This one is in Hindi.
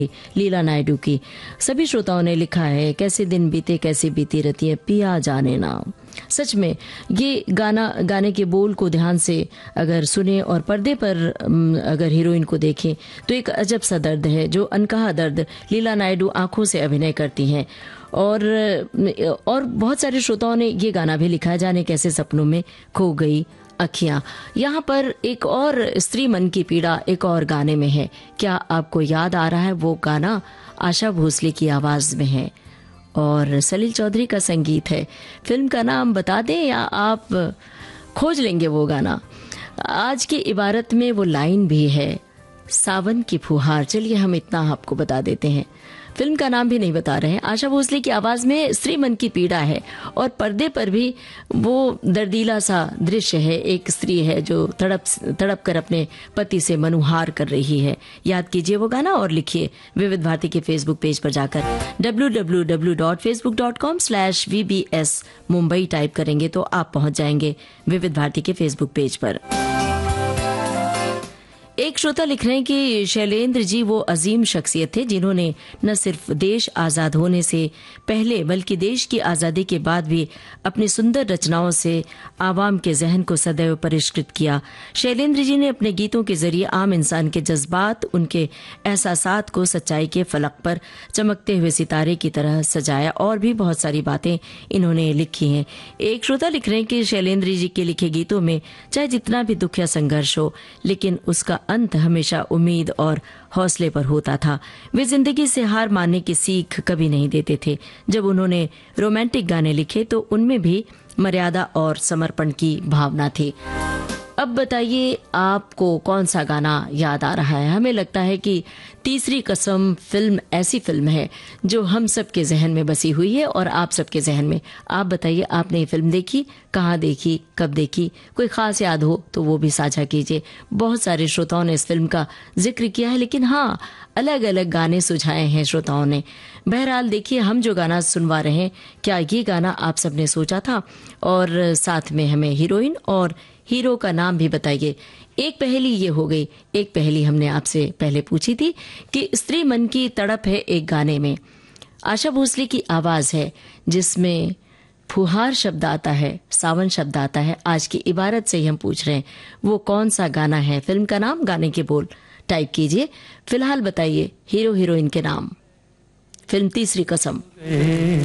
लीला नायडू की। सभी श्रोताओं ने लिखा है, कैसे दिन बीते कैसे बीती रतियां पिया जाने ना। सच में ये गाने के बोल को ध्यान से अगर सुने और पर्दे पर अगर हीरोइन को देखें तो एक अजब सा दर्द है, जो अनकहा दर्द लीला नायडू आंखों से अभिनय करती हैं। और बहुत सारे श्रोताओं ने ये गाना भी लिखा है, जाने कैसे सपनों में खो गई अखियां। यहाँ पर एक और स्त्री मन की पीड़ा एक और गाने में है। क्या आपको याद आ रहा है वो गाना? आशा भोसले की आवाज में है और सलील चौधरी का संगीत है। फिल्म का नाम बता दें या आप खोज लेंगे वो गाना? आज की इबारत में वो लाइन भी है, सावन की फुहार। चलिए हम इतना आपको बता देते हैं, फिल्म का नाम भी नहीं बता रहे हैं। आशा भोसले की आवाज में स्त्री मन की पीड़ा है और पर्दे पर भी वो दर्दीला सा दृश्य है। एक स्त्री है जो तड़प कर अपने पति से मनुहार कर रही है। याद कीजिए वो गाना और लिखिए विविध भारती के फेसबुक पेज पर जाकर www.facebook.com/VBS मुंबई टाइप करेंगे तो आप पहुंच जाएंगे विविध भारती के फेसबुक पेज पर। एक श्रोता लिख रहे हैं कि शैलेंद्र जी वो अजीम शख्सियत थे जिन्होंने न सिर्फ देश आजाद होने से पहले बल्कि देश की आजादी के बाद भी अपनी सुंदर रचनाओं से आवाम के जहन को सदैव परिष्कृत किया। शैलेंद्र जी ने अपने गीतों के जरिए आम इंसान के जज्बात, उनके एहसासात को सच्चाई के फलक पर चमकते हुए सितारे की तरह सजाया और भी बहुत सारी बातें इन्होंने लिखी हैं। एक श्रोता लिख रहे हैं कि शैलेंद्र जी के लिखे गीतों में चाहे जितना भी दुख या संघर्ष हो, लेकिन उसका अंत हमेशा उम्मीद और हौसले पर होता था। वे जिंदगी से हार मानने की सीख कभी नहीं देते थे। जब उन्होंने रोमांटिक गाने लिखे तो उनमें भी मर्यादा और समर्पण की भावना थी। अब बताइए आपको कौन सा गाना याद आ रहा है? हमें लगता है कि तीसरी कसम फिल्म ऐसी फिल्म है जो हम सबके जहन में बसी हुई है और आप सबके जहन में। आप बताइए, आपने ये फिल्म देखी, कहाँ देखी, कब देखी? कोई खास याद हो तो वो भी साझा कीजिए। बहुत सारे श्रोताओं ने इस फिल्म का जिक्र किया है, लेकिन हाँ, अलग अलग गाने सुझाए हैं श्रोताओं ने। बहरहाल देखिए, हम जो गाना सुनवा रहे हैं, क्या ये गाना आप सबने सोचा था? और साथ में हमें हीरोइन और हीरो का नाम भी बताइए। एक पहेली ये हो गई। एक पहेली हमने आपसे पहले पूछी थी कि स्त्री मन की तड़प है एक गाने में, आशा भोसले की आवाज है जिसमें फुहार शब्द आता है, सावन शब्द आता है। आज की इबारत से ही हम पूछ रहे हैं वो कौन सा गाना है? फिल्म का नाम, गाने के बोल टाइप कीजिए। फिलहाल बताइए हीरो हीरोइन के नाम। फिल्म तीसरी कसम।